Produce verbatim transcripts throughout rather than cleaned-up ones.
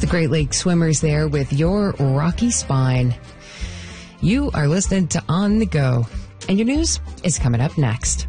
the Great Lakes swimmers there with Your Rocky Spine. You are listening to On the Go, and your news is coming up next.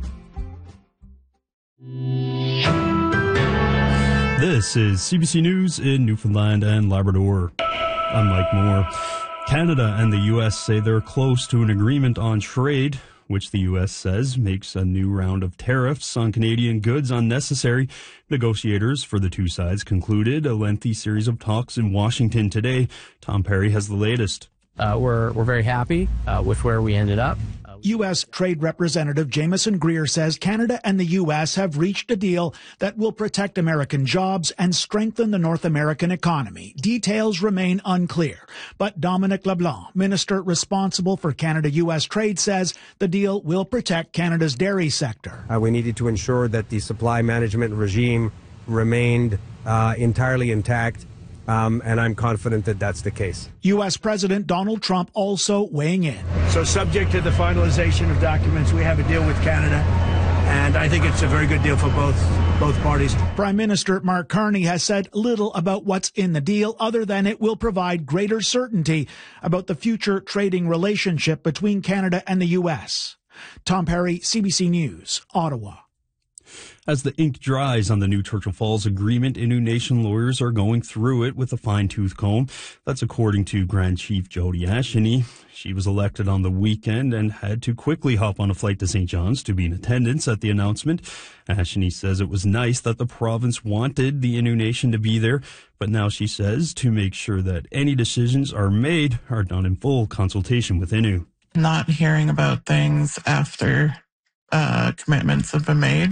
This is C B C News in Newfoundland and Labrador. I'm Mike Moore. Canada and the U S say they're close to an agreement on trade, which the U S says makes a new round of tariffs on Canadian goods unnecessary. Negotiators for the two sides concluded a lengthy series of talks in Washington today. Tom Perry has the latest. Uh, we're we're very happy uh, with where we ended up. Uh, U S. Trade Representative Jameson Greer says Canada and the U S have reached a deal that will protect American jobs and strengthen the North American economy. Details remain unclear, but Dominic LeBlanc, minister responsible for Canada-U S trade, says the deal will protect Canada's dairy sector. Uh, we needed to ensure that the supply management regime remained uh, entirely intact. Um, and I'm confident that that's the case. U S. President Donald Trump also weighing in. So subject to the finalization of documents, we have a deal with Canada, and I think it's a very good deal for both both parties. Prime Minister Mark Carney has said little about what's in the deal other than it will provide greater certainty about the future trading relationship between Canada and the U S. Tom Perry, C B C News, Ottawa. As the ink dries on the new Churchill Falls Agreement, Innu Nation lawyers are going through it with a fine-tooth comb. That's according to Grand Chief Jody Asheny. She was elected on the weekend and had to quickly hop on a flight to Saint John's to be in attendance at the announcement. Asheny says it was nice that the province wanted the Innu Nation to be there, but now she says to make sure that any decisions are made are done in full consultation with Innu. Not hearing about things after Uh, commitments have been made.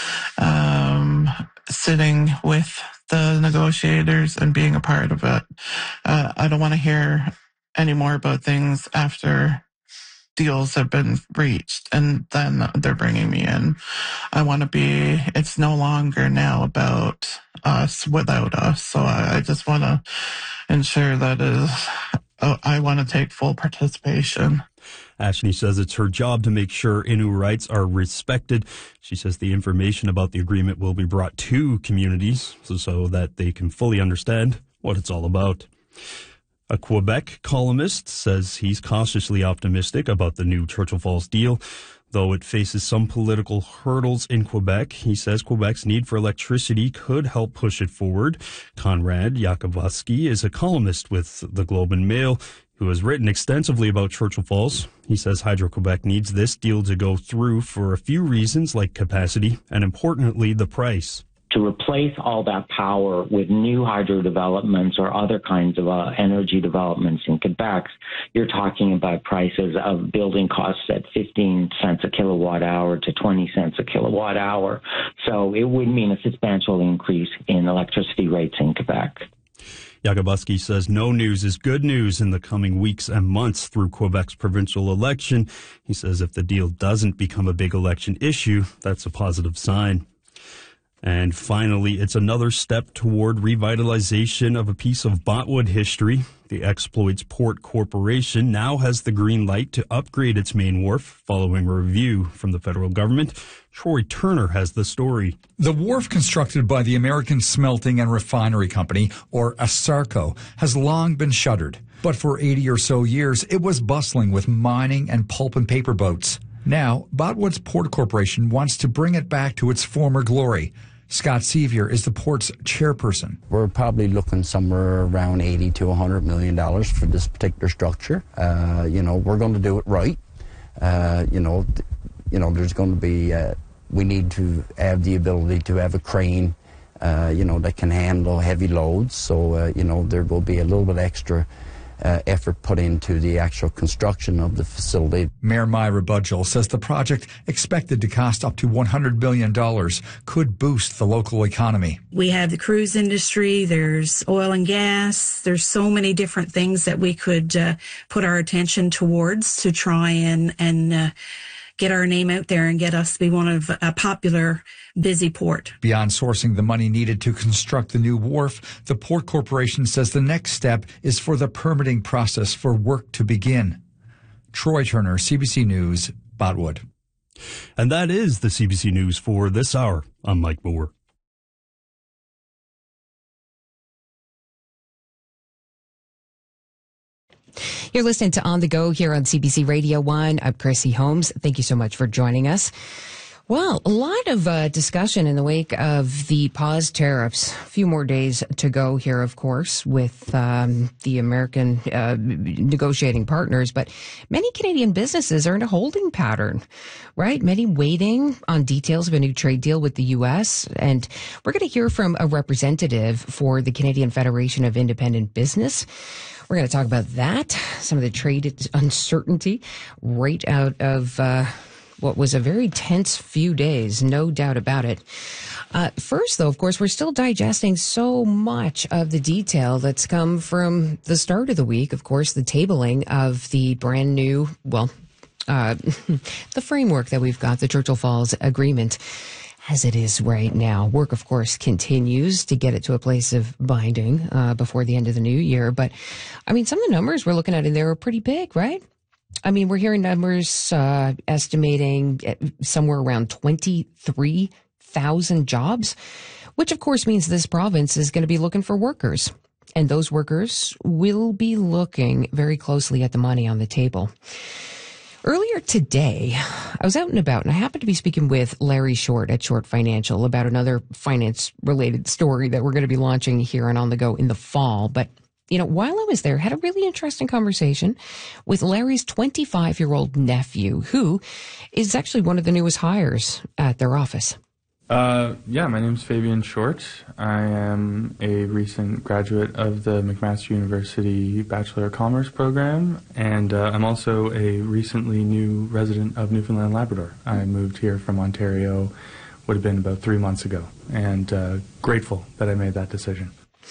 Um, sitting with the negotiators and being a part of it. Uh, I don't want to hear any more about things after deals have been reached and then they're bringing me in. I want to be, it's no longer now about us without us. So I, I just want to ensure that is, uh, I want to take full participation. Asheny says it's her job to make sure Innu rights are respected. She says the information about the agreement will be brought to communities so, so that they can fully understand what it's all about. A Quebec columnist says he's cautiously optimistic about the new Churchill Falls deal. Though it faces some political hurdles in Quebec, he says Quebec's need for electricity could help push it forward. Conrad Yakubowski is a columnist with the Globe and Mail who has written extensively about Churchill Falls. He says Hydro-Quebec needs this deal to go through for a few reasons like capacity and, importantly, the price. To replace all that power with new hydro developments or other kinds of uh, energy developments in Quebec, you're talking about prices of building costs at fifteen cents a kilowatt hour to twenty cents a kilowatt hour. So it would mean a substantial increase in electricity rates in Quebec. Yakubowski says no news is good news in the coming weeks and months through Quebec's provincial election. He says if the deal doesn't become a big election issue, that's a positive sign. And finally, it's another step toward revitalization of a piece of Botwood history. The Exploits Port Corporation now has the green light to upgrade its main wharf following a review from the federal government. Troy Turner has the story. The wharf constructed by the American Smelting and Refinery Company, or ASARCO, has long been shuttered. But for eighty or so years, it was bustling with mining and pulp and paper boats. Now, Botwood's Port Corporation wants to bring it back to its former glory. Scott Sevier is the port's chairperson. We're probably looking somewhere around eighty to one hundred million dollars for this particular structure. Uh, you know, we're going to do it right. Uh, you know, th- you know, there's going to be, uh, we need to have the ability to have a crane, uh, you know, that can handle heavy loads. So, uh, you know, there will be a little bit extra Uh, effort put into the actual construction of the facility. Mayor Myra Budgell says the project, expected to cost up to one hundred billion dollars, could boost the local economy. We have the cruise industry, there's oil and gas, there's so many different things that we could uh, put our attention towards to try and, and uh, get our name out there and get us to be one of a popular, busy port. Beyond sourcing the money needed to construct the new wharf, the Port Corporation says the next step is for the permitting process for work to begin. Troy Turner, C B C News, Botwood. And that is the C B C News for this hour. I'm Mike Moore. You're listening to On the Go here on C B C Radio one. I'm Chrissy Holmes. Thank you so much for joining us. Well, a lot of uh, discussion in the wake of the pause tariffs. A few more days to go here, of course, with um, the American uh, negotiating partners. But many Canadian businesses are in a holding pattern, right? Many waiting on details of a new trade deal with the U S. And we're going to hear from a representative for the Canadian Federation of Independent Business. We're going to talk about that, some of the trade uncertainty right out of uh what was a very tense few days, no doubt about it. Uh, first, though, of course, we're still digesting so much of the detail that's come from the start of the week. Of course, the tabling of the brand new, well, uh, the framework that we've got, the Churchill Falls Agreement, as it is right now. Work, of course, continues to get it to a place of binding uh, before the end of the new year. But, I mean, some of the numbers we're looking at in there are pretty big, right? I mean, we're hearing numbers uh, estimating somewhere around twenty-three thousand jobs, which of course means this province is going to be looking for workers. And those workers will be looking very closely at the money on the table. Earlier today, I was out and about, and I happened to be speaking with Larry Short at Short Financial about another finance-related story that we're going to be launching here and On the Go in the fall. But you know, while I was there, had a really interesting conversation with Larry's twenty-five-year-old nephew, who is actually one of the newest hires at their office. Uh, yeah, my name's Fabian Short. I am a recent graduate of the McMaster University Bachelor of Commerce program, and uh, I'm also a recently new resident of Newfoundland and Labrador. I moved here from Ontario, would have been about three months ago, and uh, grateful that I made that decision.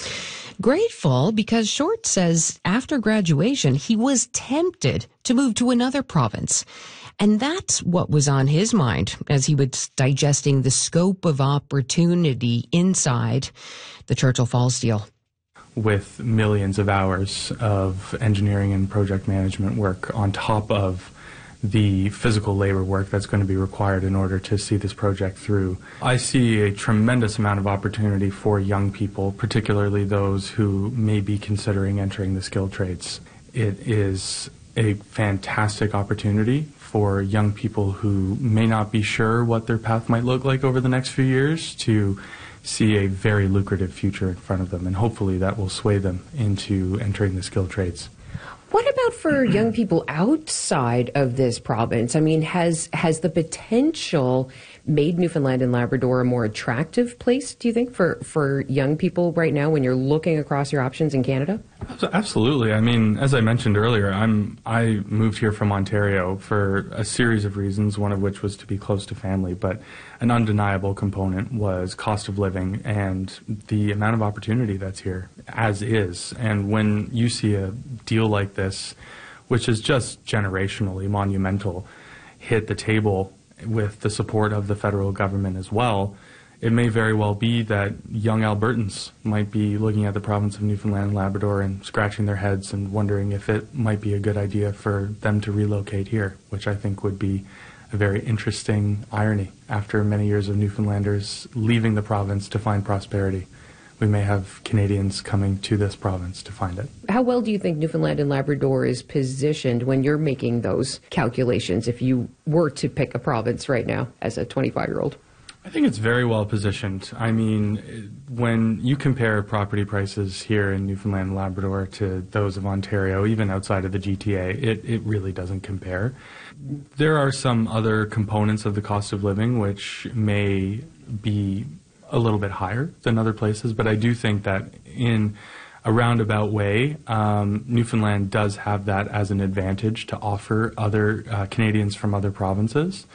Grateful because Short says after graduation, he was tempted to move to another province. And that's what was on his mind as he was digesting the scope of opportunity inside the Churchill Falls deal. With millions of hours of engineering and project management work on top of the physical labor work that's going to be required in order to see this project through. I see a tremendous amount of opportunity for young people, particularly those who may be considering entering the skilled trades. It is a fantastic opportunity for young people who may not be sure what their path might look like over the next few years to see a very lucrative future in front of them, and hopefully that will sway them into entering the skilled trades. What about for young people outside of this province? I mean, has has the potential made Newfoundland and Labrador a more attractive place, do you think, for, for young people right now when you're looking across your options in Canada? Absolutely. I mean, as I mentioned earlier, I'm I moved here from Ontario for a series of reasons, one of which was to be close to family, but an undeniable component was cost of living and the amount of opportunity that's here, as is. And when you see a deal like this, which is just generationally monumental, hit the table with the support of the federal government as well, it may very well be that young Albertans might be looking at the province of Newfoundland and Labrador and scratching their heads and wondering if it might be a good idea for them to relocate here, which I think would be a very interesting irony. After many years of Newfoundlanders leaving the province to find prosperity, we may have Canadians coming to this province to find it. How well do you think Newfoundland and Labrador is positioned when you're making those calculations, if you were to pick a province right now as a twenty-five-year-old? I think it's very well positioned. I mean, when you compare property prices here in Newfoundland and Labrador to those of Ontario, even outside of the G T A, it, it really doesn't compare. There are some other components of the cost of living which may be a little bit higher than other places, but I do think that in a roundabout way, um, Newfoundland does have that as an advantage to offer other uh, Canadians from other provinces.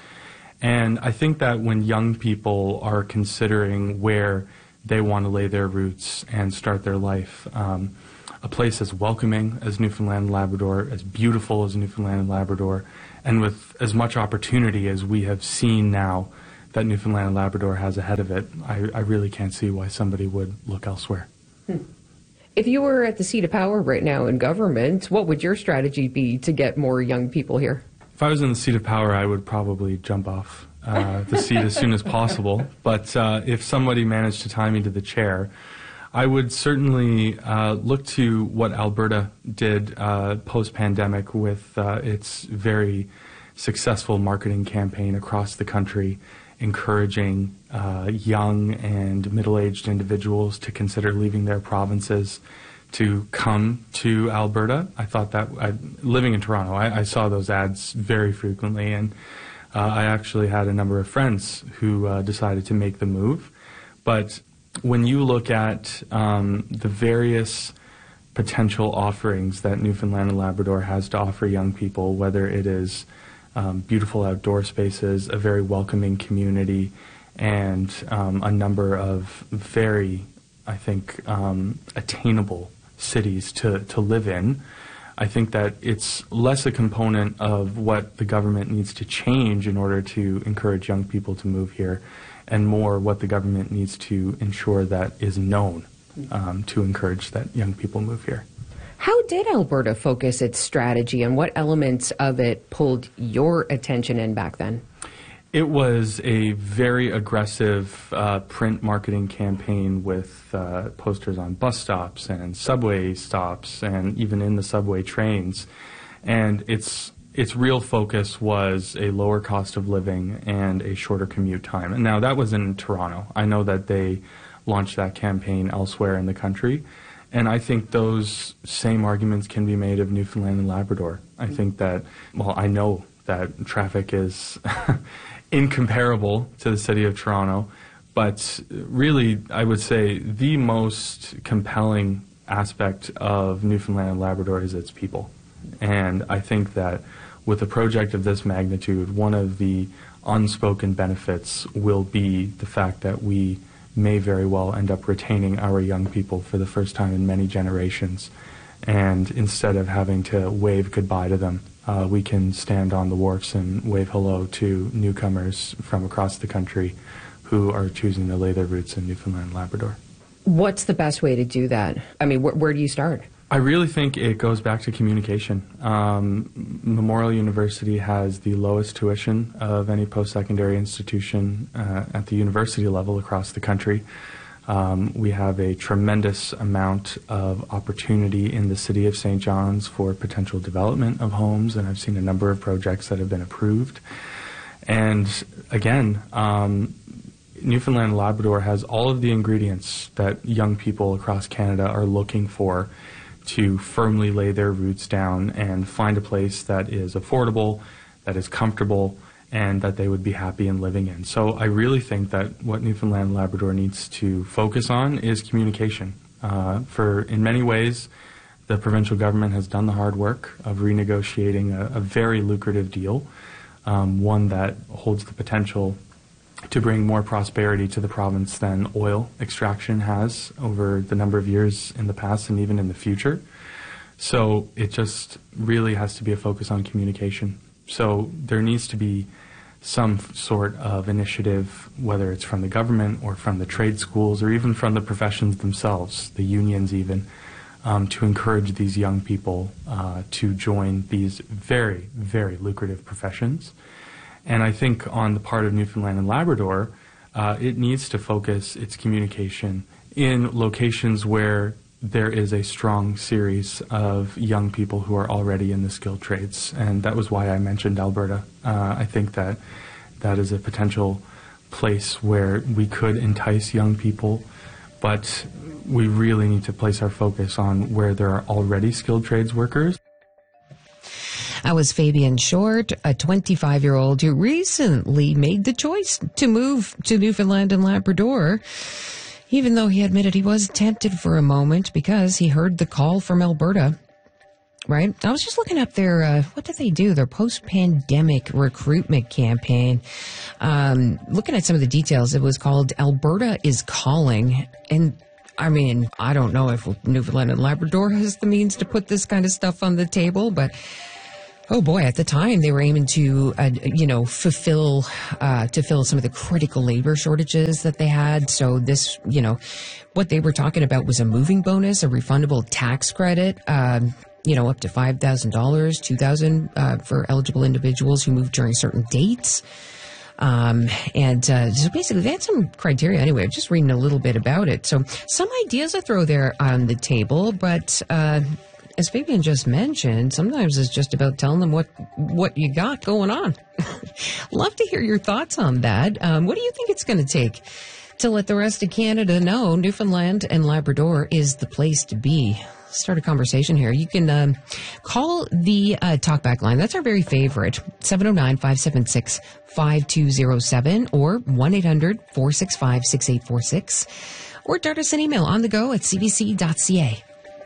And I think that when young people are considering where they want to lay their roots and start their life, um, a place as welcoming as Newfoundland and Labrador, as beautiful as Newfoundland and Labrador, and with as much opportunity as we have seen now that Newfoundland and Labrador has ahead of it, I, I really can't see why somebody would look elsewhere. Hmm. If you were at the seat of power right now in government, what would your strategy be to get more young people here? If I was in the seat of power, I would probably jump off uh, the seat as soon as possible. But uh, if somebody managed to tie me to the chair, I would certainly uh, look to what Alberta did uh, post-pandemic with uh, its very successful marketing campaign across the country, encouraging uh, young and middle-aged individuals to consider leaving their provinces to come to Alberta. I thought that, I, living in Toronto, I, I saw those ads very frequently, and uh, I actually had a number of friends who uh, decided to make the move. But when you look at um, the various potential offerings that Newfoundland and Labrador has to offer young people, whether it is um, beautiful outdoor spaces, a very welcoming community, and um, a number of very, I think, um, attainable cities to, to live in, I think that it's less a component of what the government needs to change in order to encourage young people to move here, and more what the government needs to ensure that is known um, to encourage that young people move here. How did Alberta focus its strategy, and what elements of it pulled your attention in back then? It was a very aggressive uh, print marketing campaign with uh, posters on bus stops and subway stops and even in the subway trains. And its its real focus was a lower cost of living and a shorter commute time. And now that was in Toronto. I know that they launched that campaign elsewhere in the country. And I think those same arguments can be made of Newfoundland and Labrador. I think that, well, I know that traffic is incomparable to the city of Toronto, but really I would say the most compelling aspect of Newfoundland and Labrador is its people. And I think that with a project of this magnitude, one of the unspoken benefits will be the fact that we may very well end up retaining our young people for the first time in many generations. And instead of having to wave goodbye to them, Uh, we can stand on the wharfs and wave hello to newcomers from across the country who are choosing to lay their roots in Newfoundland and Labrador. What's the best way to do that? I mean, wh- where do you start? I really think it goes back to communication. Um, Memorial University has the lowest tuition of any post-secondary institution uh, at the university level across the country. Um, we have a tremendous amount of opportunity in the city of Saint John's for potential development of homes, and I've seen a number of projects that have been approved. And again, um, Newfoundland and Labrador has all of the ingredients that young people across Canada are looking for to firmly lay their roots down and find a place that is affordable, that is comfortable, and that they would be happy in living in. So I really think that what Newfoundland and Labrador needs to focus on is communication. Uh, for in many ways, the provincial government has done the hard work of renegotiating a, a very lucrative deal, um, one that holds the potential to bring more prosperity to the province than oil extraction has over the number of years in the past and even in the future. So it just really has to be a focus on communication. So there needs to be some sort of initiative, whether it's from the government or from the trade schools or even from the professions themselves, the unions even, um, to encourage these young people uh, to join these very, very lucrative professions. And I think on the part of Newfoundland and Labrador, uh, it needs to focus its communication in locations where there is a strong series of young people who are already in the skilled trades. And that was why I mentioned Alberta. Uh, I think that that is a potential place where we could entice young people, but we really need to place our focus on where there are already skilled trades workers. That was Fabian Short, a twenty-five-year-old who recently made the choice to move to Newfoundland and Labrador, even though he admitted he was tempted for a moment because he heard the call from Alberta, right? I was just looking up their, uh, what do they do? Their post-pandemic recruitment campaign. Um, looking at some of the details, it was called Alberta is Calling. And I mean, I don't know if Newfoundland and Labrador has the means to put this kind of stuff on the table, but oh boy, at the time they were aiming to, uh, you know, fulfill, uh, to fill some of the critical labor shortages that they had. So this, you know, what they were talking about was a moving bonus, a refundable tax credit, um, you know, up to five thousand dollars, two thousand dollars uh, for eligible individuals who moved during certain dates. Um, and uh, so basically, they had some criteria anyway. I'm just reading a little bit about it. So some ideas I throw there on the table, but uh, as Fabian just mentioned, sometimes it's just about telling them what what you got going on. Love to hear your thoughts on that. Um, what do you think it's going to take to let the rest of Canada know Newfoundland and Labrador is the place to be? Start a conversation here. You can um, call the uh, talkback line. That's our very favorite, seven oh nine, five seven six, five two oh seven or one eight hundred, four six five, six eight four six, or dart us an email on the go at c b c dot c a.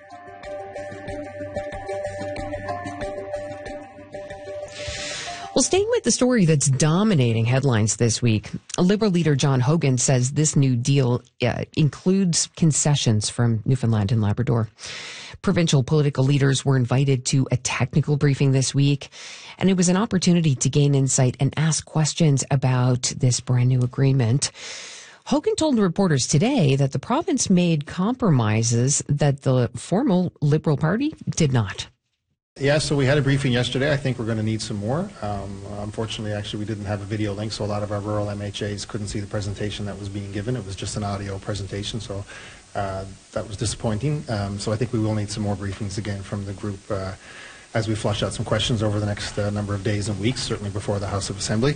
Well, staying with the story that's dominating headlines this week, Liberal leader John Hogan says this new deal uh, includes concessions from Newfoundland and Labrador. Provincial political leaders were invited to a technical briefing this week, and it was an opportunity to gain insight and ask questions about this brand new agreement. Hogan told reporters today that the province made compromises that the formal Liberal Party did not. Yeah, so we had a briefing yesterday. I think we're going to need some more. Um, unfortunately, actually, we didn't have a video link, so a lot of our rural M H As couldn't see the presentation that was being given. It was just an audio presentation, so uh, that was disappointing. Um, so I think we will need some more briefings again from the group uh, as we flush out some questions over the next uh, number of days and weeks, certainly before the House of Assembly.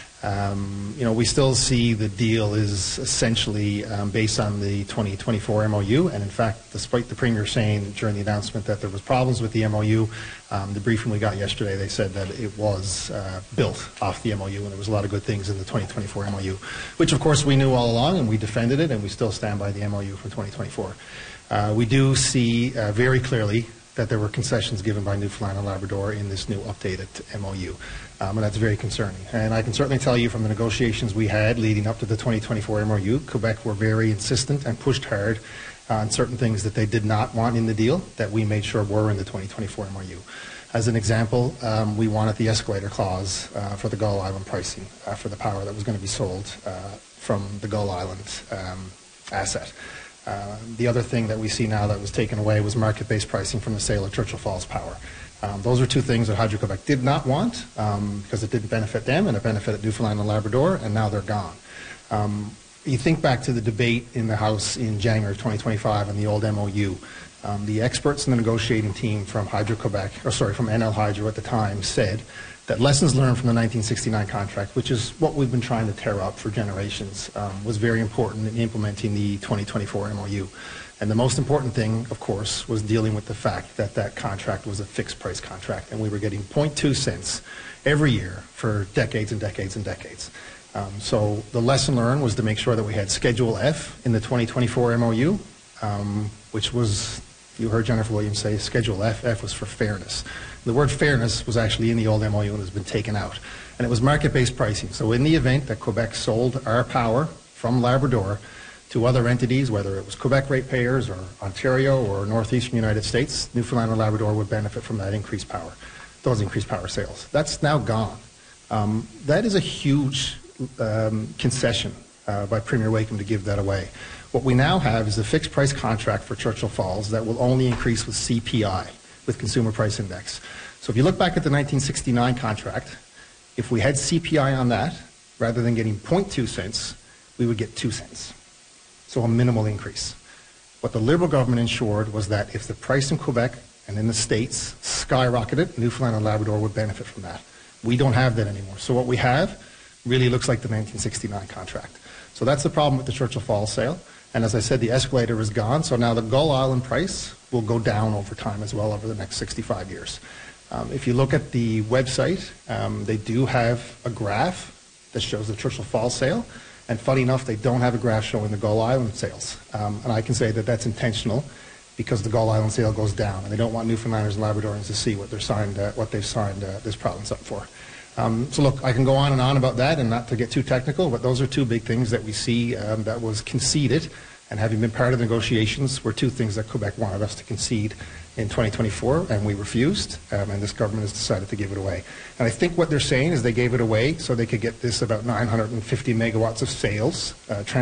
Um, you know, we still see the deal is essentially um, based on the twenty twenty-four M O U, and in fact, despite the Premier saying during the announcement that there was problems with the M O U, um, the briefing we got yesterday, they said that it was uh, built off the M O U, and there was a lot of good things in the twenty twenty-four M O U, which of course we knew all along, and we defended it, and we still stand by the M O U from twenty twenty-four. Uh, we do see uh, very clearly that there were concessions given by Newfoundland and Labrador in this new updated M O U. Um, and that's very concerning. And I can certainly tell you from the negotiations we had leading up to the twenty twenty-four M O U, Quebec were very insistent and pushed hard on certain things that they did not want in the deal that we made sure were in the twenty twenty-four M O U. As an example, um, we wanted the escalator clause uh, for the Gull Island pricing uh, for the power that was going to be sold uh, from the Gull Island um, asset. Uh, the other thing that we see now that was taken away was market-based pricing from the sale of Churchill Falls power. Um, those are two things that Hydro-Quebec did not want um, because it didn't benefit them and it benefited Newfoundland and Labrador, and now they're gone. Um, you think back to the debate in the House in January of twenty twenty-five on the old M O U. Um, the experts in the negotiating team from Hydro-Quebec, or sorry, from N L Hydro at the time, said that lessons learned from the nineteen sixty-nine contract, which is what we've been trying to tear up for generations, um, was very important in implementing the twenty twenty-four M O U. And the most important thing, of course, was dealing with the fact that that contract was a fixed price contract, and we were getting zero point two cents every year for decades and decades and decades. Um, so the lesson learned was to make sure that we had Schedule F in the twenty twenty-four M O U, um, which was, you heard Jennifer Williams say, Schedule F, F was for fairness. The word fairness was actually in the old M O U and has been taken out. And it was market-based pricing. So in the event that Quebec sold our power from Labrador to other entities, whether it was Quebec ratepayers or Ontario or northeastern United States, Newfoundland and Labrador would benefit from that increased power, those increased power sales. That's now gone. Um, that is a huge um, concession uh, by Premier Wakeham to give that away. What we now have is a fixed price contract for Churchill Falls that will only increase with C P I, with Consumer Price Index. So if you look back at the nineteen sixty-nine contract, if we had C P I on that, rather than getting zero point two cents, we would get two cents. So a minimal increase. What the Liberal government ensured was that if the price in Quebec and in the States skyrocketed, Newfoundland and Labrador would benefit from that. We don't have that anymore. So what we have really looks like the nineteen sixty-nine contract. So that's the problem with the Churchill Falls sale. And as I said, the escalator is gone, so now the Gull Island price will go down over time as well over the next sixty-five years. Um, if you look at the website, um, they do have a graph that shows the Churchill Falls sale. And funny enough, they don't have a graph showing the Gull Island sales. Um, and I can say that that's intentional because the Gull Island sale goes down, and they don't want Newfoundlanders and Labradorians to see what they're signed, uh, what they've signed uh, this province up for. Um, so look, I can go on and on about that, and not to get too technical, but those are two big things that we see um, that was conceded, and having been part of the negotiations, were two things that Quebec wanted us to concede in twenty twenty-four, and we refused, um, and this government has decided to give it away. And I think what they're saying is they gave it away so they could get this about nine hundred fifty megawatts of sales, uh,